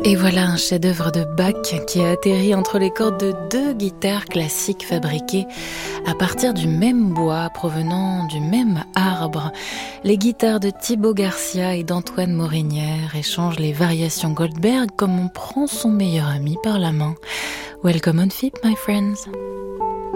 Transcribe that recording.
Et voilà un chef-d'œuvre de Bach qui a atterri entre les cordes de deux guitares classiques fabriquées à partir du même bois provenant du même arbre. Les guitares de Thibaut Garcia et d'Antoine Morinière échangent les variations Goldberg comme on prend son meilleur ami par la main. Welcome on Fipe, my friends.